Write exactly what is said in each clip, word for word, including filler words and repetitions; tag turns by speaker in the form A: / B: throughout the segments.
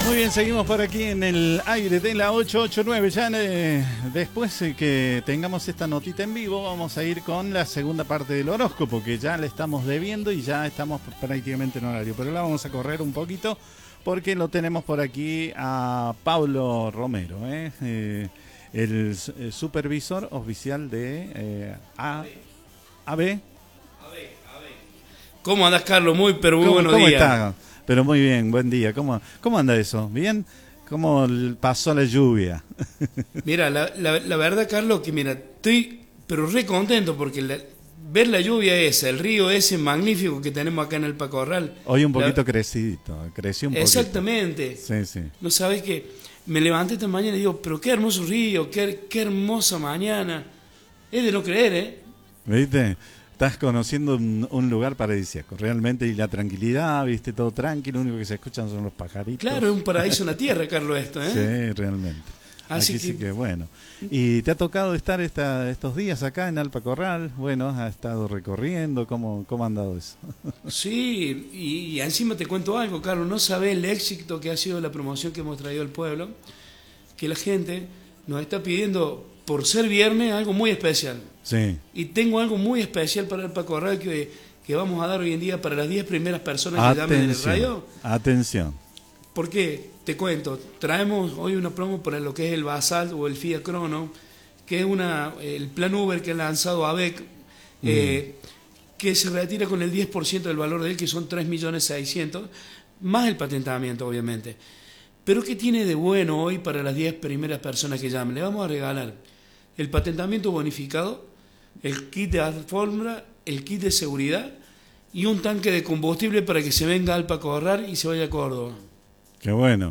A: Muy bien, seguimos por aquí en el aire de la ocho ocho nueve. Ya eh, después eh, que tengamos esta notita en vivo, vamos a ir con la segunda parte del horóscopo, que ya le estamos debiendo y ya estamos prácticamente en horario. Pero la vamos a correr un poquito porque lo tenemos por aquí a Pablo Romero, ¿eh? Eh, el, el supervisor oficial de eh, A, AB.
B: ¿Cómo andás, Carlos? Muy, pero muy
A: ¿Cómo,
B: buenos
A: ¿cómo
B: días.
A: está? Pero muy bien, buen día. ¿Cómo, cómo anda eso? ¿Bien? ¿Cómo pasó la lluvia?
B: Mira, la, la, la verdad, Carlos, que mira, estoy pero re contento porque la, ver la lluvia esa, el río ese magnífico que tenemos acá en el Pacorral.
A: Hoy un poquito
B: la,
A: crecidito, creció un poquito.
B: Exactamente.
A: Sí, sí.
B: No sabes que me levanté esta mañana y digo, pero qué hermoso río, qué, qué hermosa mañana. Es de no creer, ¿eh?
A: ¿Viste? Estás conociendo un, un lugar paradisíaco, realmente, y la tranquilidad, viste, todo tranquilo, lo único que se escuchan son los pajaritos.
B: Claro, es un paraíso en la tierra, Carlos, esto, ¿eh?
A: Sí, realmente.
B: Así
A: Aquí
B: que...
A: sí que bueno. ¿Y te ha tocado estar esta, estos días acá en Alpa Corral? Bueno, has estado recorriendo, ¿cómo, cómo ha andado eso?
B: Sí, y, y encima te cuento algo, Carlos, no sabes el éxito que ha sido la promoción que hemos traído al pueblo, que la gente nos está pidiendo, por ser viernes, algo muy especial.
A: Sí.
B: Y tengo algo muy especial para el Pacorral que, que vamos a dar hoy en día para las diez primeras personas que llamen en el radio.
A: Atención.
B: ¿Por qué? Te cuento, traemos hoy una promo para lo que es el Basalt o el Fiat Crono, que es una, el plan Uber que ha lanzado A B E C, mm. eh, que se retira con el diez por ciento del valor de él, que son tres millones seiscientos mil, más el patentamiento, obviamente. Pero ¿qué tiene de bueno hoy para las diez primeras personas que llamen? Le vamos a regalar el patentamiento bonificado, el kit de alfombra, el kit de seguridad y un tanque de combustible para que se venga al Pacorral y se vaya a Córdoba.
A: Qué bueno.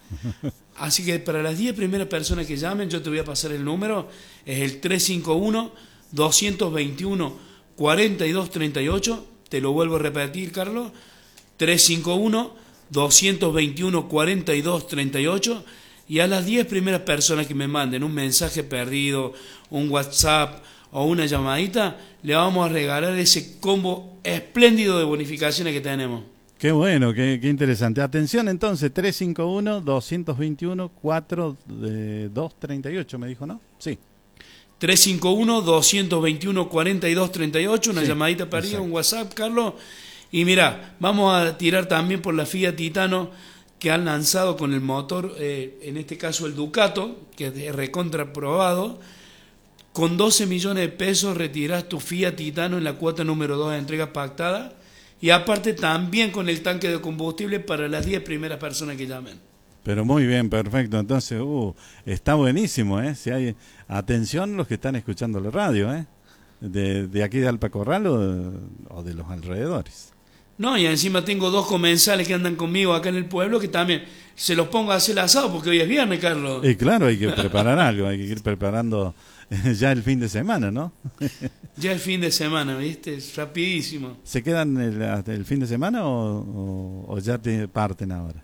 B: Así que para las diez primeras personas que llamen, yo te voy a pasar el número, es el tres cinco uno, dos dos uno, cuatro dos tres ocho, te lo vuelvo a repetir, Carlos, tres cinco uno, dos dos uno, cuatro dos tres ocho, y a las diez primeras personas que me manden un mensaje perdido, un WhatsApp o una llamadita, le vamos a regalar ese combo espléndido de bonificaciones que tenemos.
A: Qué bueno, qué, qué interesante. Atención entonces, tres cinco uno, dos dos uno, cuatro dos tres ocho, me dijo, ¿no? Sí.
B: tres cinco uno, dos dos uno, cuatro dos tres ocho, una sí, llamadita perdida, un WhatsApp, Carlos. Y mira, vamos a tirar también por la Fiat Titano que han lanzado con el motor, eh, en este caso el Ducato, que es recontraprobado. Con doce millones de pesos retirás tu Fiat Titano en la cuota número dos de entrega pactada. Y aparte también con el tanque de combustible para las diez primeras personas que llamen.
A: Pero muy bien, perfecto. Entonces, uh, está buenísimo, ¿eh? Si hay atención los que están escuchando la radio, ¿eh? De, de aquí de Alpa Corral o de, o de los alrededores.
B: No, y encima tengo dos comensales que andan conmigo acá en el pueblo que también se los pongo a hacer el asado porque hoy es viernes, Carlos.
A: Y claro, hay que preparar algo, hay que ir preparando ya el fin de semana, ¿no?
B: Ya el fin de semana, ¿viste? Es rapidísimo.
A: ¿Se quedan el, hasta el fin de semana o, o, o ya te parten ahora?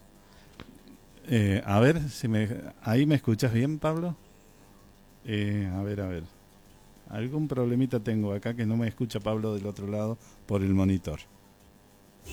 A: Eh, a ver, si me, ¿ahí me escuchas bien, Pablo? Eh, a ver, a ver. Algún problemita tengo acá que no me escucha Pablo del otro lado por el monitor.